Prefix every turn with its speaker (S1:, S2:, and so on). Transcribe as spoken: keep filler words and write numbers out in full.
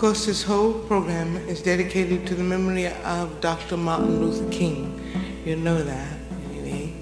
S1: course, this whole program is dedicated to the memory of Doctor Martin Luther King. You know that.